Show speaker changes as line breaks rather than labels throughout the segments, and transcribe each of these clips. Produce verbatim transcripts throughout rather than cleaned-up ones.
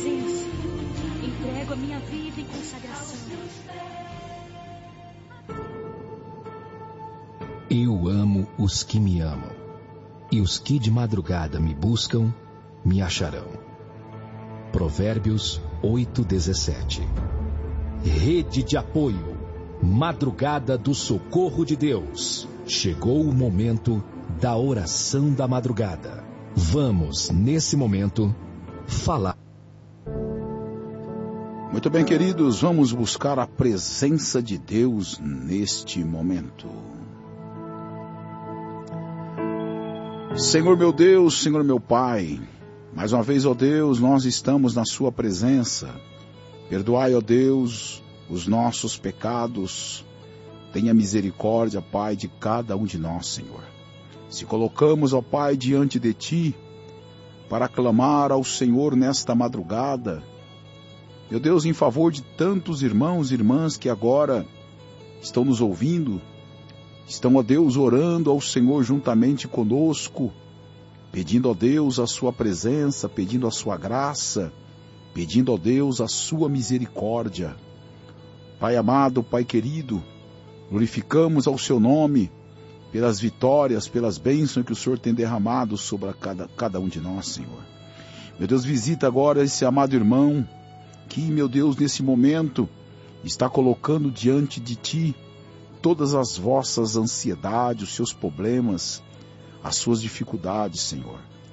presença. Entrego a minha vida em consagração.
Eu amo os que me amam, e os que de madrugada me buscam, me acharão. Provérbios oito, dezessete. Rede de apoio, madrugada do socorro de Deus. Chegou o momento da oração da madrugada. Vamos, nesse momento, falar.
Muito bem, queridos, vamos buscar a presença de Deus neste momento. Senhor meu Deus, Senhor meu Pai, mais uma vez, ó Deus, nós estamos na sua presença. Perdoai, ó Deus, os nossos pecados. Tenha misericórdia, Pai, de cada um de nós, Senhor. Se colocamos, ó Pai, diante de Ti, para clamar ao Senhor nesta madrugada, meu Deus, em favor de tantos irmãos e irmãs que agora estão nos ouvindo, estão, ó Deus, orando ao Senhor juntamente conosco, pedindo, ó Deus, a sua presença, pedindo a sua graça, pedindo, ó Deus, a sua misericórdia. Pai amado, Pai querido, glorificamos ao seu nome pelas vitórias, pelas bênçãos que o Senhor tem derramado sobre cada, cada um de nós, Senhor. Meu Deus, visita agora esse amado irmão que, meu Deus, nesse momento está colocando diante de Ti todas as vossas ansiedades, os seus problemas, as suas dificuldades, Senhor.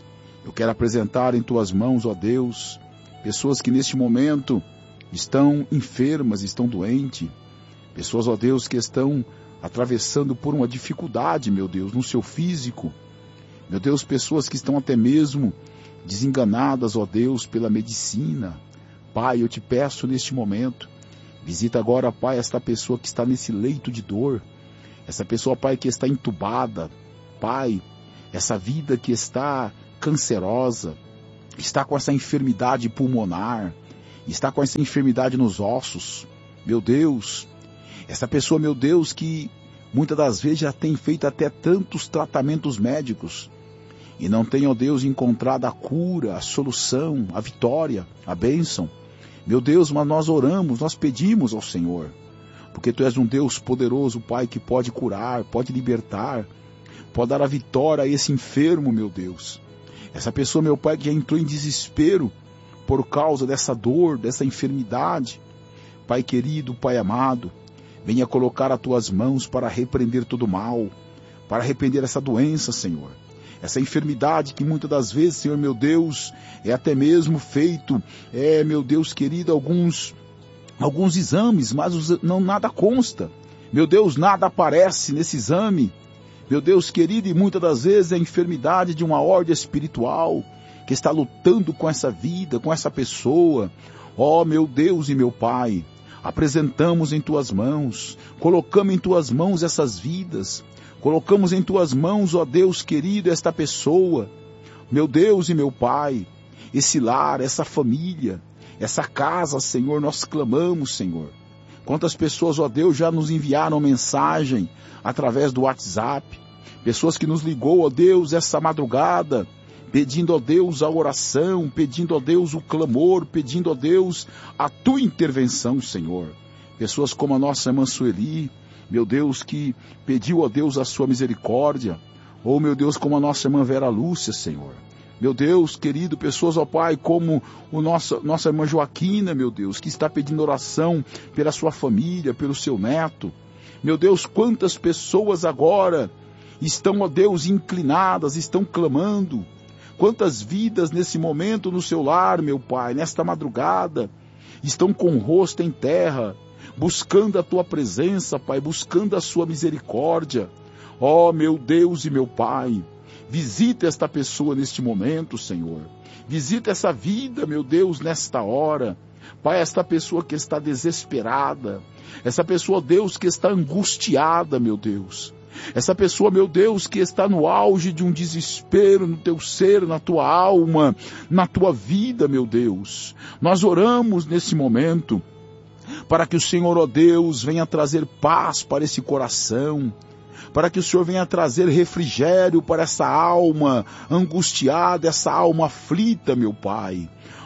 Eu quero apresentar em Tuas mãos, ó Deus, pessoas que neste momento estão enfermas, estão doentes, pessoas, ó Deus, que estão atravessando por uma dificuldade, meu Deus, no seu físico. Meu Deus, pessoas que estão até mesmo desenganadas, ó Deus, pela medicina. Pai, eu te peço neste momento, visita agora, Pai, esta pessoa que está nesse leito de dor, essa pessoa, Pai, que está entubada, Pai, essa vida que está cancerosa, está com essa enfermidade pulmonar, está com essa enfermidade nos ossos, meu Deus, essa pessoa, meu Deus, que muitas das vezes já tem feito até tantos tratamentos médicos e não tem, ó Deus, encontrado a cura, a solução, a vitória, a bênção. Meu Deus, mas nós oramos, nós pedimos ao Senhor, porque Tu és um Deus poderoso, Pai, que pode curar, pode libertar, pode dar a vitória a esse enfermo, meu Deus. Essa pessoa, meu Pai, que já entrou em desespero por causa dessa dor, dessa enfermidade. Pai querido, Pai amado, venha colocar as Tuas mãos para repreender todo mal, para repreender essa doença, Senhor. Essa enfermidade que muitas das vezes, Senhor meu Deus, é até mesmo feito, é, meu Deus querido, alguns, alguns exames, mas os, não nada consta. Meu Deus, nada aparece nesse exame. Meu Deus querido, e muitas das vezes é a enfermidade de uma ordem espiritual que está lutando com essa vida, com essa pessoa. Ó, meu Deus e meu Pai, apresentamos em Tuas mãos, colocamos em Tuas mãos essas vidas, colocamos em Tuas mãos, ó Deus querido, esta pessoa, meu Deus e meu Pai, esse lar, essa família, essa casa, Senhor, nós clamamos, Senhor. Quantas pessoas, ó Deus, já nos enviaram mensagem através do WhatsApp, pessoas que nos ligou, ó Deus, essa madrugada, pedindo, ó Deus, a oração, pedindo, ó Deus, o clamor, pedindo, ó Deus, a Tua intervenção, Senhor. Pessoas como a nossa irmã Sueli, meu Deus, que pediu, ó Deus, a Sua misericórdia. Ou, meu Deus, como a nossa irmã Vera Lúcia, Senhor. Meu Deus, querido, pessoas, ó Pai, como o nosso, nossa irmã Joaquina, meu Deus, que está pedindo oração pela sua família, pelo seu neto. Meu Deus, quantas pessoas agora estão, ó Deus, inclinadas, estão clamando. Quantas vidas nesse momento no seu lar, meu Pai, nesta madrugada, estão com o rosto em terra, buscando a Tua presença, Pai, buscando a Sua misericórdia. Ó, oh, meu Deus e meu Pai, visita esta pessoa neste momento, Senhor. Visita essa vida, meu Deus, nesta hora. Pai, esta pessoa que está desesperada, essa pessoa, Deus, que está angustiada, meu Deus. Essa pessoa, meu Deus, que está no auge de um desespero no teu ser, na tua alma, na tua vida, meu Deus. Nós oramos nesse momento para que o Senhor, ó Deus, venha trazer paz para esse coração, para que o Senhor venha trazer refrigério para essa alma angustiada, essa alma aflita, meu Pai.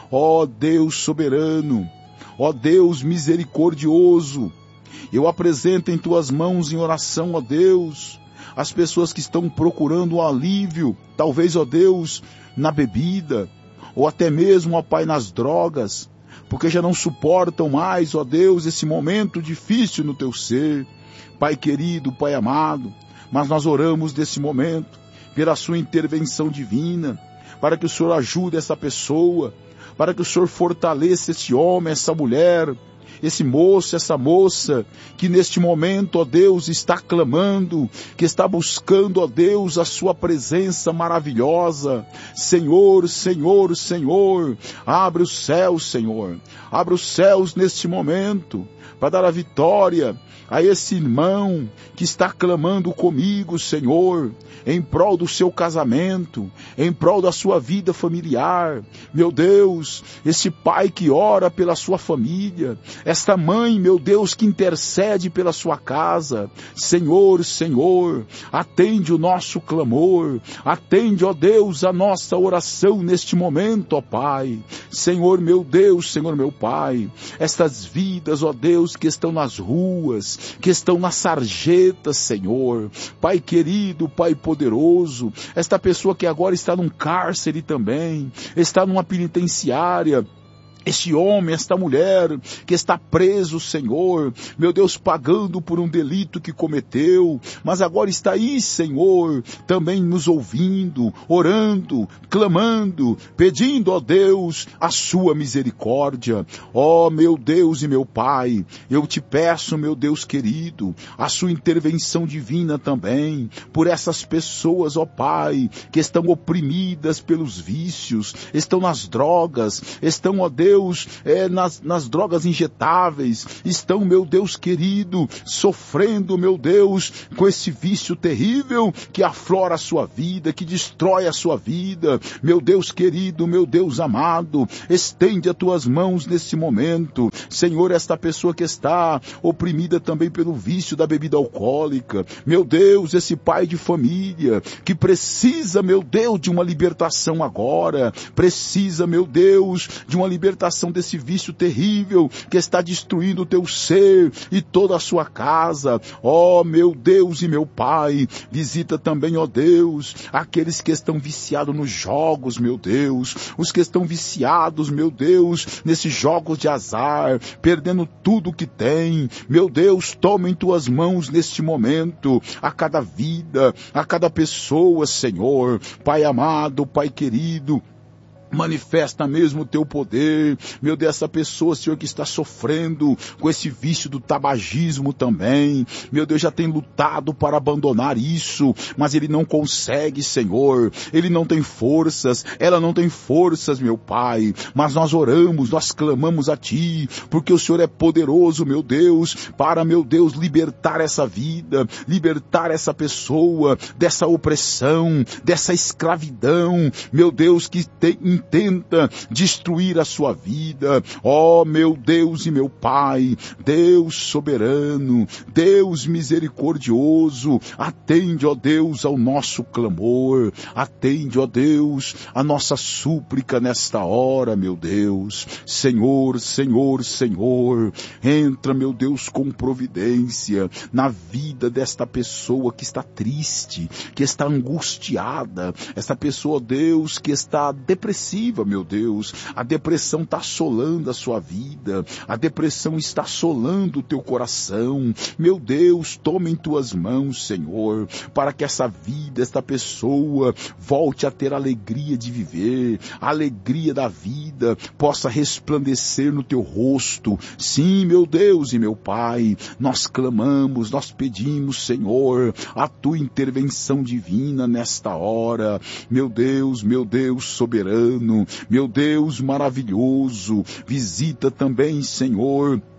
Ó Deus soberano, ó Deus misericordioso, eu apresento em tuas mãos em oração, ó Deus, as pessoas que estão procurando um alívio, talvez, ó Deus, na bebida, ou até mesmo, ó Pai, nas drogas, porque já não suportam mais, ó Deus, esse momento difícil no teu ser. Pai querido, Pai amado, mas nós oramos desse momento, pela sua intervenção divina, para que o Senhor ajude essa pessoa, para que o Senhor fortaleça esse homem, essa mulher, esse moço, essa moça, que neste momento, ó Deus, está clamando, que está buscando, ó Deus, a sua presença maravilhosa. Senhor, Senhor, Senhor, abre os céus, Senhor, abre os céus neste momento, para dar a vitória a esse irmão que está clamando comigo, Senhor, em prol do seu casamento, em prol da sua vida familiar. Meu Deus, esse pai que ora pela sua família, esta mãe, meu Deus, que intercede pela sua casa. Senhor, Senhor, atende o nosso clamor, atende, ó Deus, a nossa oração neste momento, ó Pai. Senhor, meu Deus, Senhor, meu Pai, estas vidas, ó Deus, que estão nas ruas, que estão nas sarjetas, Senhor, Pai querido, Pai poderoso, esta pessoa que agora está num cárcere também, está numa penitenciária, este homem, esta mulher que está preso, Senhor, meu Deus, pagando por um delito que cometeu, mas agora está aí, Senhor, também nos ouvindo, orando, clamando, pedindo, ó Deus, a sua misericórdia. Ó meu Deus e meu Pai, eu te peço, meu Deus querido, a sua intervenção divina também, por essas pessoas, ó Pai, que estão oprimidas pelos vícios, estão nas drogas, estão, ó Deus, Deus, é, nas, nas drogas injetáveis, estão, meu Deus querido, sofrendo, meu Deus, com esse vício terrível que aflora a sua vida, que destrói a sua vida. Meu Deus querido, meu Deus amado, estende as tuas mãos nesse momento. Senhor, esta pessoa que está oprimida também pelo vício da bebida alcoólica, meu Deus, esse pai de família que precisa, meu Deus, de uma libertação agora, precisa, meu Deus, de uma libertação desse vício terrível que está destruindo o teu ser e toda a sua casa. Ó meu Deus e meu Pai, visita também, ó Deus, aqueles que estão viciados nos jogos, meu Deus, os que estão viciados, meu Deus, nesses jogos de azar, perdendo tudo que tem. Meu Deus, toma em tuas mãos neste momento a cada vida, a cada pessoa, Senhor. Pai amado, Pai querido, manifesta mesmo o teu poder, meu Deus, essa pessoa, Senhor, que está sofrendo com esse vício do tabagismo também, meu Deus, já tem lutado para abandonar isso, mas ele não consegue, Senhor, ele não tem forças, ela não tem forças, meu Pai, mas nós oramos, nós clamamos a Ti, porque o Senhor é poderoso, meu Deus, para, meu Deus, libertar essa vida, libertar essa pessoa dessa opressão, dessa escravidão, meu Deus, que tem tenta destruir a sua vida. Ó meu Deus e meu Pai, Deus soberano, Deus misericordioso, atende, ó Deus, ao nosso clamor, atende, ó Deus, a nossa súplica nesta hora, meu Deus. Senhor, Senhor, Senhor, entra, meu Deus, com providência na vida desta pessoa que está triste, que está angustiada, esta pessoa, Deus, que está depressiva, meu Deus, a depressão está assolando a sua vida, a depressão está assolando o teu coração. Meu Deus, toma em tuas mãos, Senhor, para que essa vida, esta pessoa volte a ter a alegria de viver, a alegria da vida possa resplandecer no teu rosto. Sim, meu Deus e meu Pai, nós clamamos, nós pedimos, Senhor, a tua intervenção divina nesta hora. Meu Deus, meu Deus soberano, meu Deus maravilhoso, visita também, Senhor,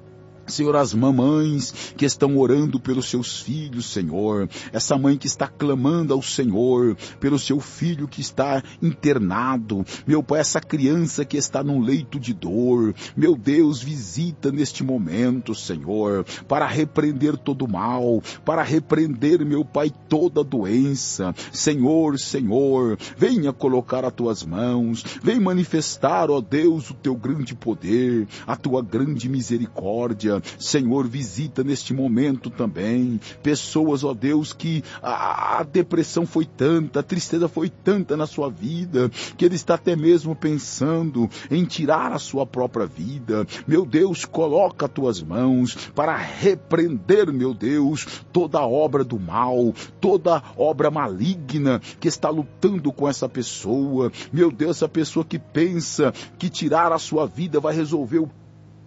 Senhor, as mamães que estão orando pelos seus filhos, Senhor, essa mãe que está clamando ao Senhor pelo seu filho que está internado, meu Pai, essa criança que está num leito de dor, meu Deus, visita neste momento, Senhor, para repreender todo o mal, para repreender, meu Pai, toda doença, Senhor, Senhor, venha colocar as tuas mãos, vem manifestar, ó Deus, o teu grande poder, a tua grande misericórdia. Senhor, visita neste momento também pessoas, ó Deus, que a, a depressão foi tanta, a tristeza foi tanta na sua vida, que ele está até mesmo pensando em tirar a sua própria vida. Meu Deus, coloca as tuas mãos para repreender, meu Deus, toda obra do mal, toda obra maligna que está lutando com essa pessoa. Meu Deus, essa pessoa que pensa que tirar a sua vida vai resolver o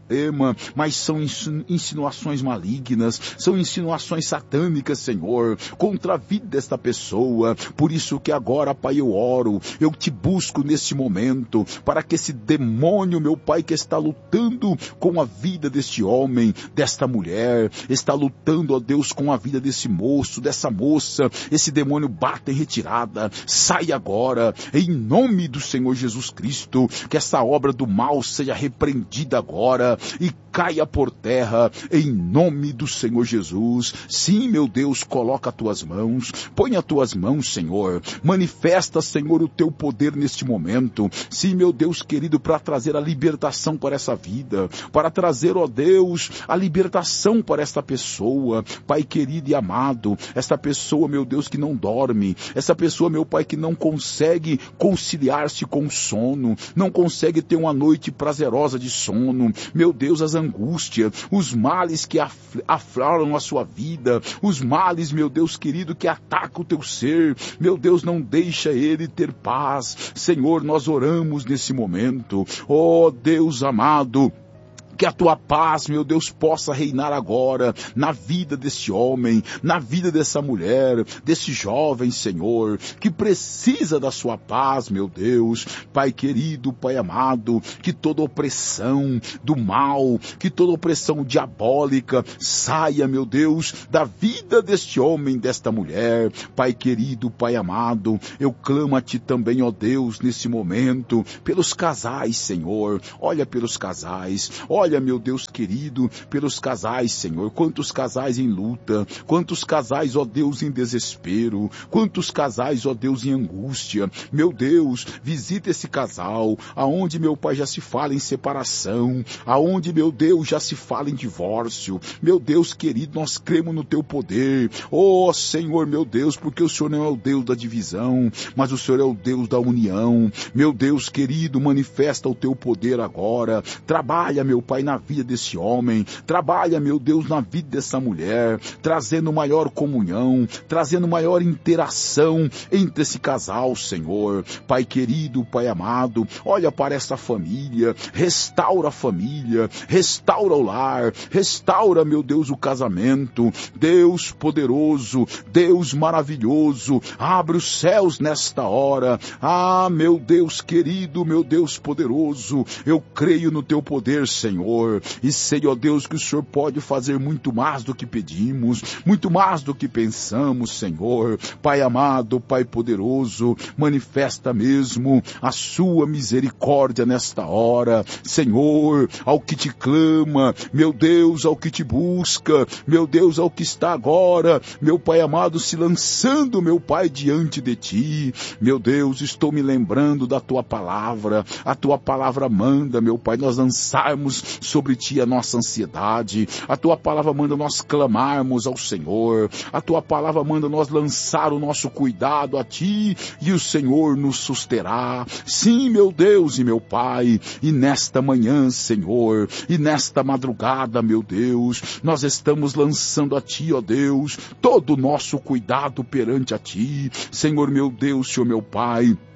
mas são insinuações malignas, são insinuações satânicas, Senhor, contra a vida desta pessoa. Por isso que agora, Pai, eu oro, eu te busco neste momento, para que esse demônio, meu Pai, que está lutando com a vida deste homem, desta mulher, está lutando, ó Deus, com a vida desse moço, dessa moça, esse demônio bata em retirada, sai agora, em nome do Senhor Jesus Cristo, que essa obra do mal seja repreendida agora, e caia por terra, em nome do Senhor Jesus. Sim, meu Deus, coloca as tuas mãos, põe as tuas mãos, Senhor, manifesta, Senhor, o teu poder neste momento. Sim, meu Deus querido, para trazer a libertação para essa vida, para trazer, ó Deus, a libertação para esta pessoa, Pai querido e amado, esta pessoa, meu Deus, que não dorme, essa pessoa, meu Pai, que não consegue conciliar-se com o sono, não consegue ter uma noite prazerosa de sono, meu Deus, as angústias, os males que afloram a sua vida, os males, meu Deus querido, que atacam o teu ser, meu Deus, não deixa ele ter paz. Senhor, nós oramos nesse momento, ó Deus amado, que a tua paz, meu Deus, possa reinar agora na vida desse homem, na vida dessa mulher, desse jovem, Senhor, que precisa da sua paz, meu Deus. Pai querido, Pai amado, que toda opressão do mal, que toda opressão diabólica saia, meu Deus, da vida deste homem, desta mulher. Pai querido, Pai amado, eu clamo a ti também, ó Deus, nesse momento, pelos casais, Senhor. Olha pelos casais, olha, meu Deus querido, pelos casais, Senhor, quantos casais em luta, quantos casais, ó Deus, em desespero, quantos casais, ó Deus, em angústia. Meu Deus, visita esse casal, aonde, meu Pai, já se fala em separação, aonde, meu Deus, já se fala em divórcio. Meu Deus querido, nós cremos no teu poder, ó Senhor, meu Deus, porque o Senhor não é o Deus da divisão, mas o Senhor é o Deus da união. Meu Deus querido, manifesta o teu poder agora, trabalha, meu Pai, na vida desse homem, trabalha, meu Deus, na vida dessa mulher, trazendo maior comunhão, trazendo maior interação entre esse casal, Senhor. Pai querido, Pai amado, olha para essa família, restaura a família, restaura o lar, restaura, meu Deus, o casamento. Deus poderoso, Deus maravilhoso, abre os céus nesta hora. Ah, meu Deus querido, meu Deus poderoso, eu creio no teu poder, Senhor, e sei, ó Deus, que o Senhor pode fazer muito mais do que pedimos, muito mais do que pensamos, Senhor. Pai amado, Pai poderoso, manifesta mesmo a sua misericórdia nesta hora, Senhor, ao que te clama, meu Deus, ao que te busca, meu Deus, ao que está agora, meu Pai amado, se lançando, meu Pai, diante de ti. Meu Deus, estou me lembrando da tua palavra, a tua palavra manda, meu Pai, nós lançarmos sobre ti a nossa ansiedade, a tua palavra manda nós clamarmos ao Senhor, a tua palavra manda nós lançar o nosso cuidado a ti, e o Senhor nos susterá. Sim, meu Deus e meu Pai, e nesta manhã, Senhor, e nesta madrugada, meu Deus, nós estamos lançando a ti, ó Deus, todo o nosso cuidado perante a ti, Senhor, meu Deus, Senhor, meu Pai.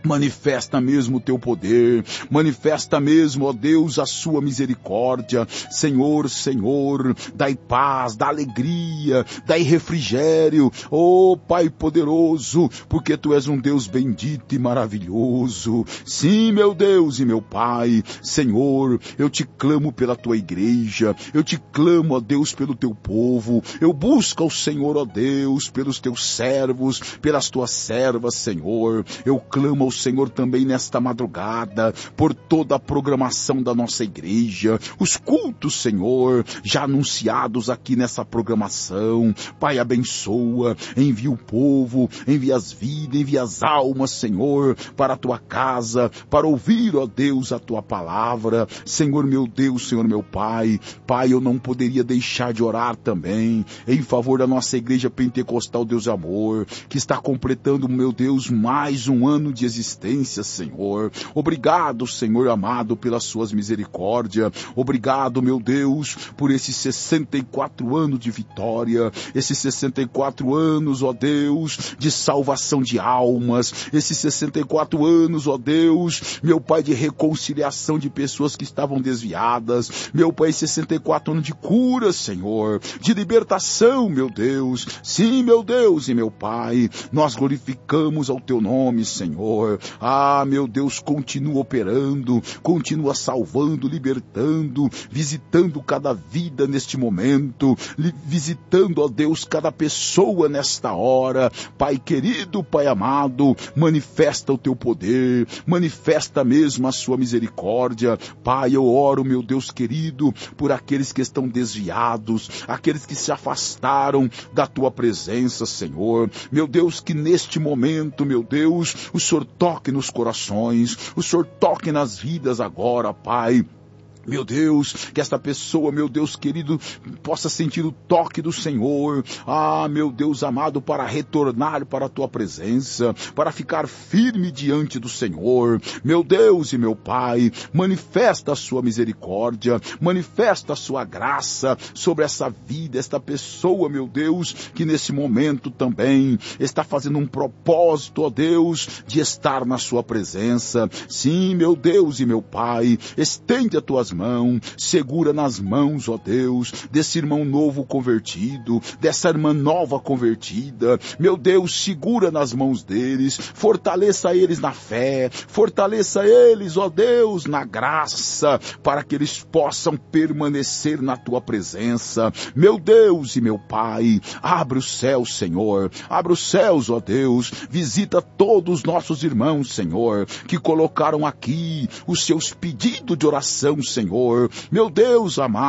Manifesta mesmo o teu poder, manifesta mesmo, ó Deus, a sua misericórdia. Senhor, Senhor, dai paz, dá alegria, dai refrigério, ó Pai poderoso, porque tu és um Deus bendito e maravilhoso. Sim, meu Deus e meu Pai, Senhor, eu te clamo pela tua igreja, eu te clamo, ó Deus, pelo teu povo, eu busco ao Senhor, ó Deus, pelos teus servos, pelas tuas servas, Senhor, eu clamo ao Senhor também nesta madrugada, por toda a programação da nossa igreja, os cultos, Senhor, já anunciados aqui nessa programação. Pai, abençoa, envia o povo, envia as vidas, envia as almas, Senhor, para a tua casa, para ouvir, ó Deus, a tua palavra. Senhor, meu Deus, Senhor, meu Pai, Pai, eu não poderia deixar de orar também em favor da nossa igreja pentecostal Deus e Amor, que está completando, meu Deus, mais um ano de existência, Senhor. Obrigado, Senhor amado, pelas suas misericórdias. Obrigado, meu Deus, por esses sessenta e quatro anos de vitória, esses sessenta e quatro anos, ó Deus, de salvação de almas, esses sessenta e quatro anos, ó Deus, meu Pai, de reconciliação de pessoas que estavam desviadas, meu Pai, sessenta e quatro anos de cura, Senhor, de libertação, meu Deus. Sim, meu Deus e meu Pai, nós glorificamos ao teu nome, Senhor. Ah, meu Deus, continua operando, continua salvando, libertando, visitando cada vida neste momento, visitando, ó Deus, cada pessoa nesta hora. Pai querido, Pai amado, manifesta o teu poder, manifesta mesmo a sua misericórdia. Pai, eu oro, meu Deus querido, por aqueles que estão desviados, aqueles que se afastaram da tua presença, Senhor. Meu Deus, que neste momento, meu Deus, o Senhor toque nos corações, o Senhor toque nas vidas agora, Pai. Meu Deus, que esta pessoa, meu Deus querido, possa sentir o toque do Senhor. Ah, meu Deus amado, para retornar para a tua presença, para ficar firme diante do Senhor. Meu Deus e meu Pai, manifesta a sua misericórdia, manifesta a sua graça sobre essa vida, esta pessoa, meu Deus, que nesse momento também está fazendo um propósito, ó Deus, de estar na sua presença. Sim, meu Deus e meu Pai, estende as tuas mão, segura nas mãos, ó Deus, desse irmão novo convertido, dessa irmã nova convertida. Meu Deus, segura nas mãos deles, fortaleça eles na fé, fortaleça eles, ó Deus, na graça, para que eles possam permanecer na tua presença. Meu Deus e meu Pai, abre os céus, Senhor, abre os céus, ó Deus, visita todos os nossos irmãos, Senhor, que colocaram aqui os seus pedidos de oração, Senhor. Meu Deus amado,